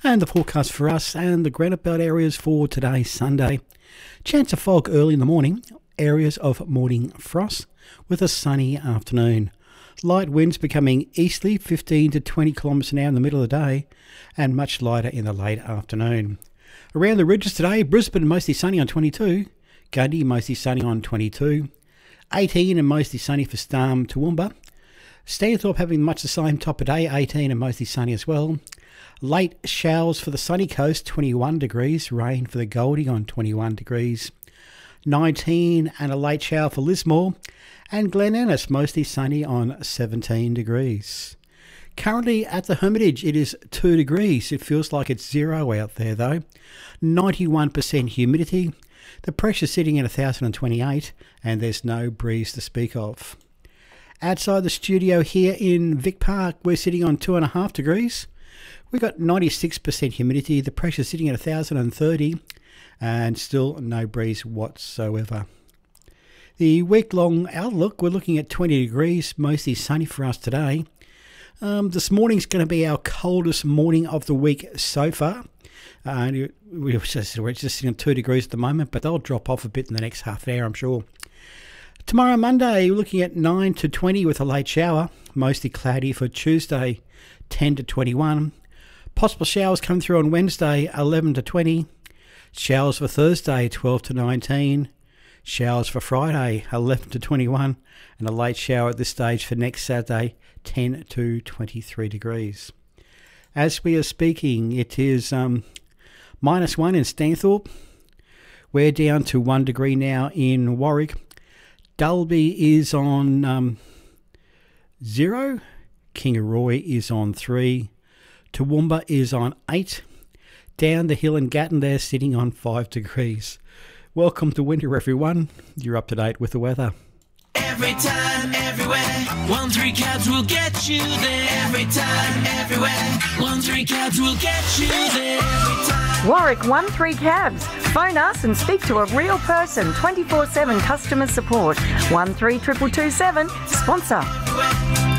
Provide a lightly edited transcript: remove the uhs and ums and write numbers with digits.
And the forecast for us and the Granite Belt areas for today, Sunday. Chance of fog early in the morning, areas of morning frost with a sunny afternoon. Light winds becoming easterly, 15 to 20 kilometres an hour in the middle of the day, and much lighter in the late afternoon. Around the ridges today, Brisbane mostly sunny on 22, Gundy mostly sunny on 22, 18 and mostly sunny for Starm Toowoomba. Stanthorpe having much the same top of day, 18 and mostly sunny as well. Late showers for the sunny coast, 21 degrees. Rain for the Goldie on 21 degrees. 19 and a late shower for Lismore. And Glen Innes mostly sunny on 17 degrees. Currently at the Hermitage it is 2 degrees. It feels like it's zero out there though. 91% humidity. The pressure sitting at 1,028 and there's no breeze to speak of. Outside the studio here in Vic Park, we're sitting on 2.5 degrees. We've got 96% humidity, the pressure sitting at 1,030 and still no breeze whatsoever. The week-long outlook, we're looking at 20 degrees, mostly sunny for us today. This morning's going to be our coldest morning of the week so far. We're just sitting on 2 degrees at the moment, but they'll drop off a bit in the next half an hour, I'm sure. Tomorrow, Monday, we're looking at 9 to 20 with a late shower. Mostly cloudy for Tuesday, 10 to 21. Possible showers come through on Wednesday, 11 to 20. Showers for Thursday, 12 to 19. Showers for Friday, 11 to 21. And a late shower at this stage for next Saturday, 10 to 23 degrees. As we are speaking, it is -1 in Stanthorpe. We're down to 1 degree now in Warwick. Dalby is on 0. Kingaroy is on 3. Toowoomba is on 8. Down the hill in Gatton, they're sitting on 5 degrees. Welcome to winter, everyone. You're up to date with the weather. Every time, everywhere, 1-3 cabs will get you there. Every time, everywhere, 1-3 cabs will get you there. Every time. Warwick 1-3 cabs. Phone us and speak to a real person. 24/7 customer support. 13227 sponsor.